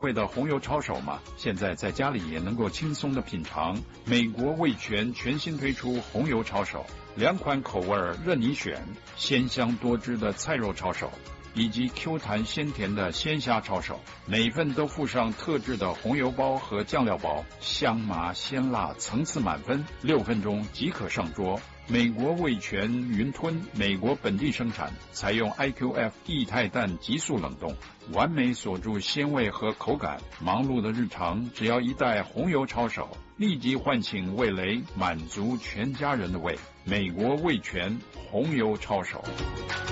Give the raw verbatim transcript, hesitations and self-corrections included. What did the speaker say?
味的红油抄手吗？现在在家里也能够轻松的品尝。美国味全全新推出红油抄手，两款口味任你选，鲜香多汁的菜肉抄手，以及 Q 弹鲜甜的鲜虾抄手，每份都附上特制的红油包和酱料包，香麻鲜辣，层次满分，六分钟即可上桌。美国味全云吞，美国本地生产，采用 I Q F 液态氮急速冷冻，完美锁住鲜味和口感。忙碌的日常，只要一袋红油抄手，立即唤醒味蕾，满足全家人的胃。美国味全红油抄手。